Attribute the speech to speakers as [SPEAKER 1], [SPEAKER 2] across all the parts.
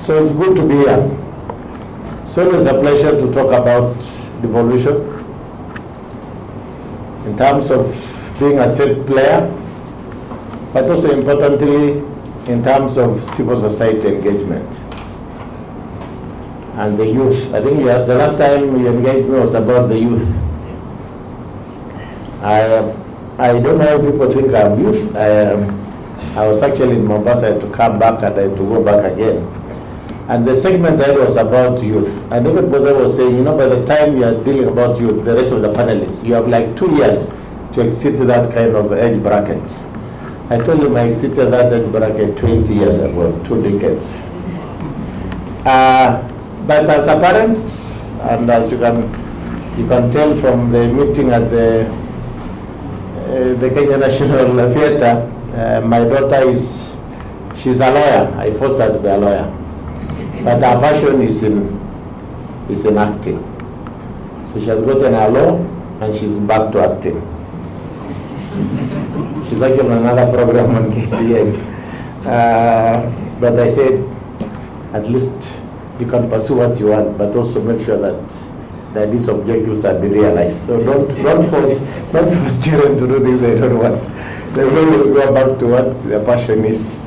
[SPEAKER 1] So it's good to be here. It's always a pleasure to talk about devolution in terms of being a state player, but also importantly in terms of civil society engagement. And the youth. I think the last time you engaged me was about the youth. I don't know why people think I'm youth. I was actually in Mombasa to come back and to go back again. And the segment that was about youth. And everybody was saying, by the time you are dealing about youth, the rest of the panelists, you have like 2 years to exit that kind of age bracket. I told him I exited that age bracket 20 years ago, 2 decades. But as a parent, and as you can tell from the meeting at the Kenya National Theatre, my daughter she's a lawyer. I forced her to be a lawyer. But her passion is in acting. So she has gotten her law and she's back to acting. She's actually on another program on KTN. But I said, at least you can pursue what you want, but also make sure that these objectives are be realized. So don't force children to do things they don't want. They will always go back to what their passion is.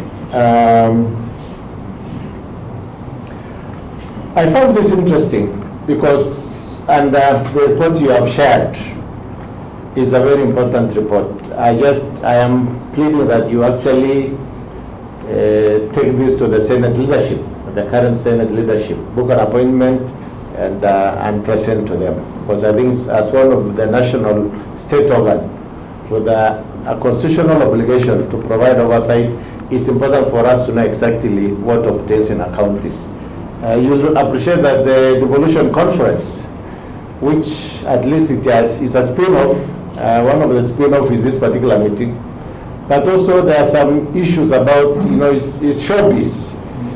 [SPEAKER 1] I found this interesting because, and the report you have shared is a very important report. I am pleading that you actually take this to the Senate leadership, the current Senate leadership, book an appointment and present to them. Because I think as one of the national state organ with a constitutional obligation to provide oversight, it's important for us to know exactly what obtains in our counties. You'll appreciate that the devolution conference, which at least is a spin-off, one of the spin-off is this particular meeting, but also there are some issues about, it's showbiz.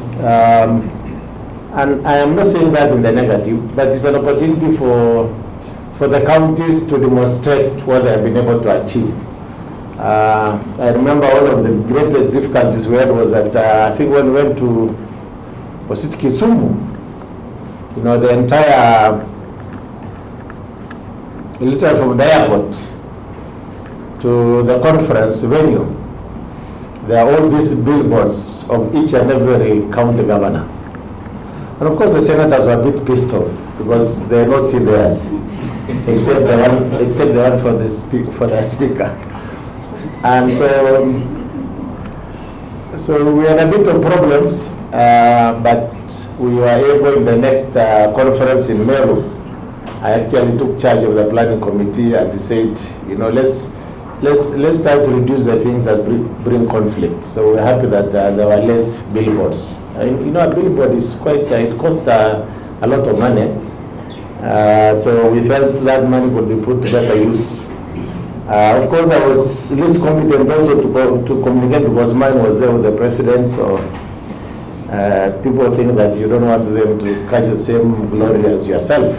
[SPEAKER 1] And I am not saying that in the negative, but it's an opportunity for the counties to demonstrate what they have been able to achieve. I remember one of the greatest difficulties we had was that I think when we went to, was it Kisumu? The entire, literally from the airport to the conference venue, there are all these billboards of each and every county governor. And of course the senators were a bit pissed off because they had not seen theirs, except the one for the speaker. And so we had a bit of problems, but we were able in the next conference in Meru. I actually took charge of the planning committee and said, let's try to reduce the things that bring conflict. So we're happy that there were less billboards. A billboard is it costs a lot of money. So we felt that money could be put to better use. Of course, I was least competent also to communicate because mine was there with the president. So people think that you don't want them to catch the same glory as yourself.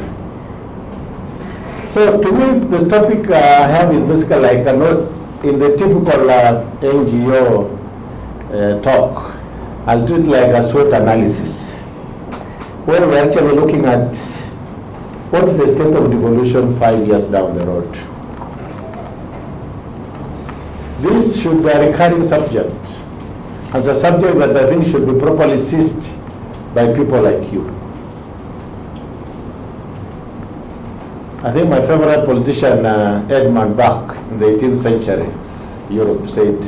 [SPEAKER 1] So to me, the topic I have is basically like in the typical NGO talk, I'll do it like a SWOT analysis, where we're actually looking at what's the state of devolution 5 years down the road. This should be a recurring subject, as a subject that I think should be properly seized by people like you. I think my favorite politician, Edmund Burke, in the 18th century, Europe, said,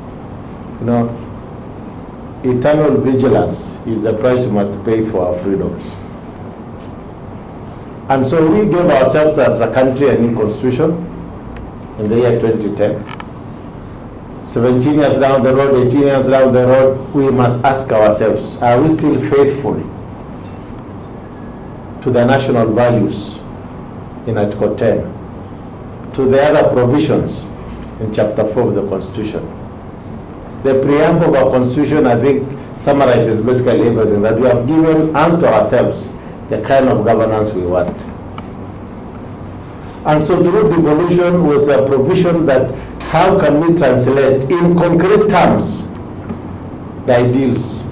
[SPEAKER 1] eternal vigilance is the price we must pay for our freedoms. And so we gave ourselves as a country a new constitution in the year 2010. 17 years down the road, 18 years down the road, we must ask ourselves, are we still faithful to the national values in Article 10, to the other provisions in Chapter 4 of the Constitution? The preamble of our Constitution, I think, summarizes basically everything, that we have given unto ourselves the kind of governance we want. And so through devolution was a provision that how can we translate in concrete terms the ideals